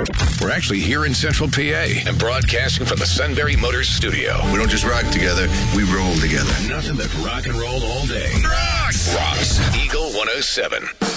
We're actually here in Central PA and broadcasting from the Sunbury Motors studio. We don't just rock together, we roll together. Nothing but rock and roll all day. Rocks! Eagle 107.